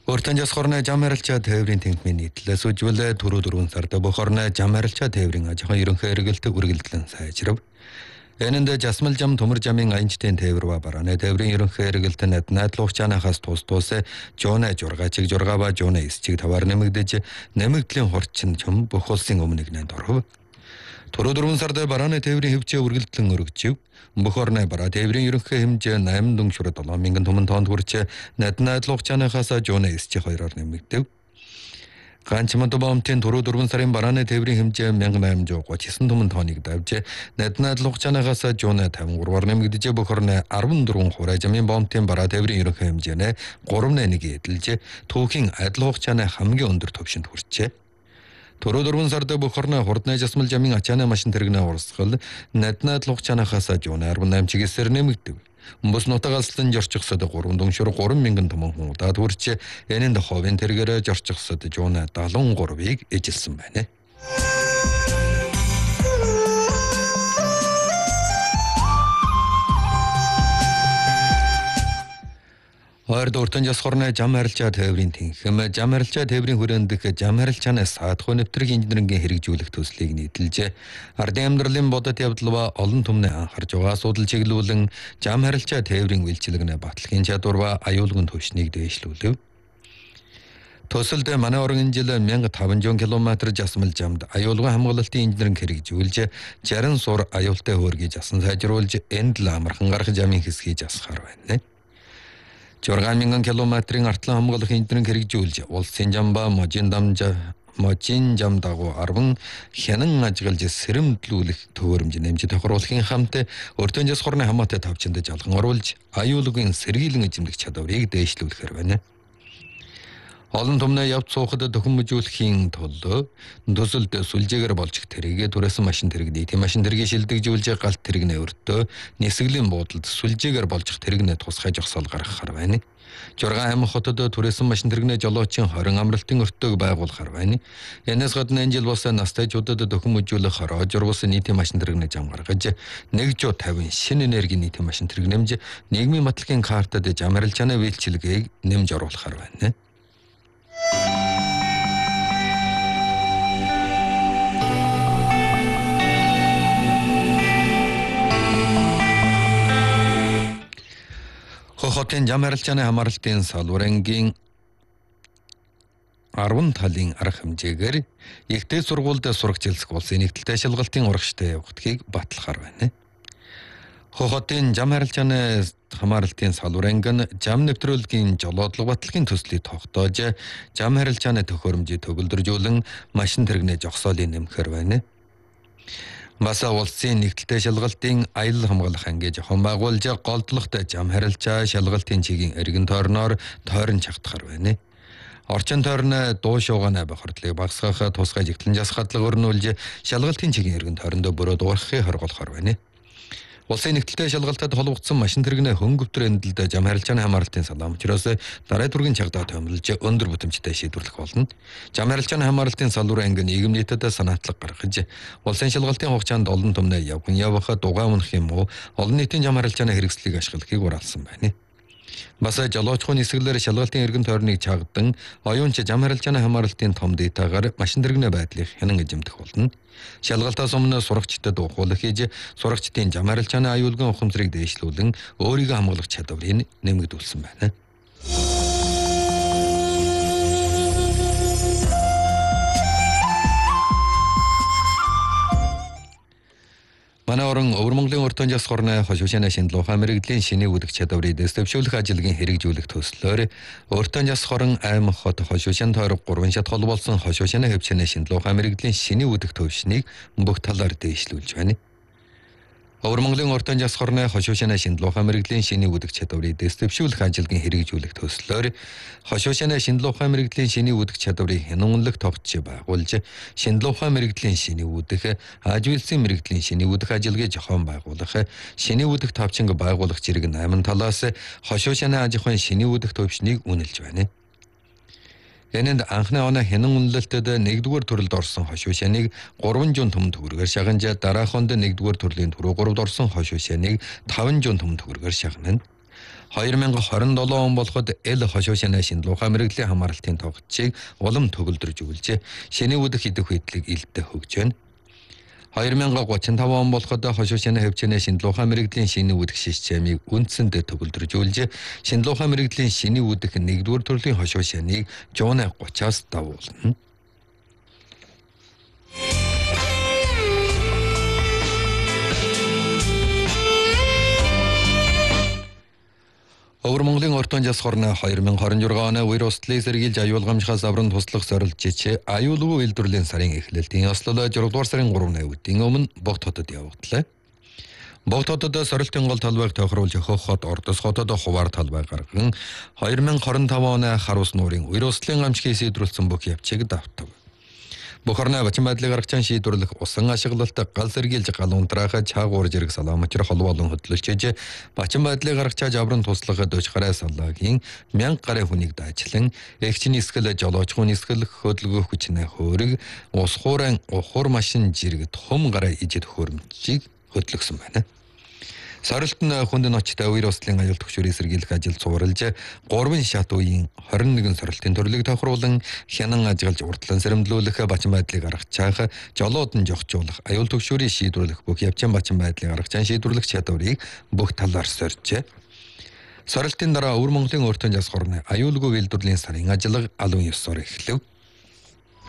Өөртөө jasхорны зам харилцаа тээврийн тэнхмийн нийтлэлээс үжвэлээ түрүү 4 сард бохорны зам харилцаа тээврийн ажихын ерөнхий эргэлт үргэлжлэн сайжрав. Энэнд жасмал зам төмөр замын аянчтын тээвэр ба барааны тээврийн ерөнхий эргэлт найдлуугчаанахаас тус жууна жургачиг жургаава жууна исчиг таваар нэмэгдэж нэмэгдлийн хурчин чум бүх улсын өмнө нэгнэнд оров. Түрүү 4 сард барааны тээврийн хөвчөө үргэлжлэн өргөжив. Бохорны бараа тээврийн ерөнхий хэмжээ 8 дүншүр 7,000 түмэн тоонд хүрч найдлуугчаанахаас жууна исчиг 2-оор нэмэгдэв. Ганчмад бомтын түрүү 4 сарын барааны тээврийн хэмжээ 1839 түмэн тооныг давж найдлуугчаанахаас жууна 53-аар нэмэгдэж бохорны 14 хурай замын бомтын бараа тээврийн ерөнхий хэмжээ 3.1 эдэлж түүхийн найдлуугчааны хамгийн өндөр түвшинд хүрчээ. Түрүү 4 сард бохорны хурдны жасмал замын ачааны машин тэрэгнээ урсгал найдлуугчаанахаас жууна 18 чигээр нэмэгдэв. Бус нутагаслан жорчгосод 3 дүншүр 3,000 түмэн хүн удаад хүрч энэнд ховын тэргээр жорчгосод жууна 73-ыг эжилсэн байна. Хоёрд өөртөө jasхорны зам харилцаа тээврийн тэнхим зам харилцаа тээврийн хүрээнд дэх зам харилцааны саатхуй нэвтрэх инженерингийн хэрэгжүүлэх төслийг нийтэлж ардын амьдралын бодит явдал ба олон түмний анхаарч байгаа асуудал чиглүүлэн зам харилцаа тээврийн үйлчилгээнэ батлагын чадвар ба аюулгын түвшнийг дээшлүүлв. Төсөлд манай орон жил 1500 км жасмал замд аюулгын хамгаалалтын инженеринг хэрэгжүүлж 60 сур аюултай хөөргийг жасан сайжруулж энд л амархан гарах замын хэсгийг жасахаар байна. 6,000 км-ийн артлан хамгаалах инженеринг хэрэгжүүлж улсын зам ба можин зам дагуу 10 хянан ажиглаж сэрэмдлүүлэх төвөөрөмж нэмж тохируулахын хамт өөртөө jasхорны хамаатай тавчинд жалган оруулж аюулгын сэргийлэн эзэмдэх чадварыг дээшлүүлэхээр байна. Олон түмний явц суухад төхөмжүүлэхийн тулд төсөлд сүлжээгээр болж тэрэг түрээсэн машин тэрэг нийтийн машин тэргийг шилдэгжүүлж галт тэрэгнээ өртөө нисглийн буудалд сүлжээгээр болж тэрэгнээ тусгай жогсоол гаргахаар байна. 6 аймаг хотод түрээсэн машин тэрэгнээ жолоочийн 20 амралтын өртөөг байгуулахаар байна. Янаас гадна энэ жил бас настайчуудад төхөмжүүлэх рожер бус нийтийн машин тэрэгнээ зам гаргаж 150 шинэ энерги нийтийн машин тэрэг нэмж нийгмийн батлагын картад зам харилцааны үйлчилгээг нэмж оруулахаар байна. Хотын зам харилцааны хамааралтын салбарынгийн 10 талын арга хэмжээгээр ихтэй сургуульд сурагч хэлсэх улсын нэгдэлтэй шалгалтын урагштай явагдахыг батлахаар байна. Хотын зам харилцааны хамааралтын салбарынгийн зам нэвтрүүлгийн жолоодлого батлагын төслийг тогтоож зам харилцааны төхөөрөмжийг төгөлдржүүлэн машин тэрэгнээ жогсоолын нэмэхээр байна. Баса улсын нэгдэлтэй шалгалтын аялал хамгаалах анги жохон байгуулж голдлоготой зам харилцаа шалгалтын чигийн эргэн тойрноор тойрон чагтахаар байна. Орчин тойрны дуу шуугааны бохирдлыг багасгах тусгай жигтлэн жас хадлага өрнүүлж шалгалтын чигийн эргэн тойрондоо бүрөө дуурахыг хоригуулахаар байна. Улсын нэгдэлтэй шалгалтад холбогдсон машин тэрэгнээ хөнгөвтөр эндэлд зам харилцааны хамааралтын салаам учраас дараа түргийн чагдаа томилж өндөр бүтэмжтэй шийдвэрлэх болно. Зам харилцааны хамааралтын салбарын анги нийгэм нийтэд санаатлаг гаргаж улсын шалгалтын хугацаанд олон түмнээ явган явах дугаа унах юм уу олон нийтийн зам харилцааны хэрэгслийг ашиглахыг уриалсан байна. Бас жолоочхон нисгэлээр шалгалтын эргэн тойрныг чагдан оюунч зам харилцааны хамааралтын том дээтагаар машин тэрэгнээ байдлыг хянан эзэмдэх болно. Шалгалтаас өмнө сурагчдад ухуулах хийж сурагчдын зам харилцааны аюулгын ухамсарыг дээшлүүлэн өөрийгөө хамгаалах чадварыг нэмэгдүүлсэн байна. Манай орон Өвөр Монголын өртөө jasхорны хошуушааны шинжилгээ мэрэгдлийн шинэ үдэх чадварыг дэвшүүлэх ажиллагийн хэрэгжүүлэх төслөөр өртөө jasхорн аймаг хот хошуушаан тойрог 3 шат хол болсон хошуушааны хөвчний шинжилгээ мэрэгдлийн шинэ үдэх төвшнийг бүх талаар дээшлүүлж байна. Өвөр Монголын өртөө jasхорны хошуушааны шинжилгээ мэрэгдлийн шинэ үдэх чадварыг дэвшүүлэх ажиллагийн хэрэгжүүлэх төслөөр хошуушааны шинжилгээ мэрэгдлийн шинэ үдэх чадварыг хянанлаг тогтч байгуулж шинжилгээ мэрэгдлийн шинэ үдэх ажигласан мэрэгдлийн шинэ үдэх ажиллагийг зохион байгуулах шинэ үдэх тавчинг байгуулах зэрэг 8 талаас хошуушааны аж ахуйн шинэ үдэх төвшнийг үнэлж байна. Энэнд анхны оноо хянан үнэлэлтэд 1-р төрөлд орсон хошуушааныг 300 түмэн төгрөгөөр шагнаж дараах онд 1-р төрлийн түрүү 3-д орсон хошуушааныг 500 түмэн төгрөгөөр шагнана. 2027 он болоход эл хошуу шанаа шинжилгээ мэрэгжлийн хамгаалалтын тогтцыг улам төгөлдрж өгүүлжээ. Шэний үдэх идэх хөтлөг илдэ хөгж байна. 2035 он болоход хошуу шанаа хөвчнээ шинжилгээ мэрэгжлийн шинэ үдэх системийг үндсэндээ төгөлдрж өгүүлжээ. Шинжилгээ мэрэгжлийн шинэ үдэх 1-р төрлийн хошуу шаныг жууны 30-аас давуулна. Өвөр Монголын ортон жас хорны 2026 оны вируслыг сэргийлж аюулгамжхаас авран туслах зорилжээ. Аюулгүй үйлдвэрлэлийн сарын эхлэлтийн ёслол 6-р сарын 3-ны үеийн өмнө Богд хотод явагдлаа. Богд хотод сорилтын гол талбайг тохируулж Хөх хот, Ордос хотод хуваар талбай гарган 2025 оны хар ус нуурын вируслын гамшигыг шийдвэрлсэн бүх явцыг давтав. Бүх орны бачин байдлыг гаргачаан шийдвэрлэх усан ашиглалт гал сэргийлж гал унтраахаа чаагуур зэрэг салаамчир холбоолон хөтлөлчээж бачин байдлыг гаргачааж авран туслах дөж гараа салаагийн 1000 гаруй хүнийг даачлан эгчний эсгэл жолоочхуун эсгэл хөдөлгөөх хүчнээ хөөрөг ус хуурайн ухуур машин жиргэд хум гараа ижид хөрөмжийг хөтлөгсөн байна. Сорилтын хүнд ночтой вируслын аюул төгшөрийг сэргийлэх ажил цувралж 3 шат үеийн 21 сорилтын төрлийг тохируулан хянан ажиглаж уртлан сэрэмдлүүлэх бачин байдлыг гаргачаах, жолоод нь жогчуулах, аюул төгшөрийг шийдвэрлэх бүх явцын бачин байдлыг гаргачаан шийдвэрлэх чадварыг бүх талаар сорьжээ. Сорилтын дараа Өвөр Монголын ортон жас хорны аюулгүй үйлдвэрлэлийн сарын ажиллага алуун ёсоор эхлэв.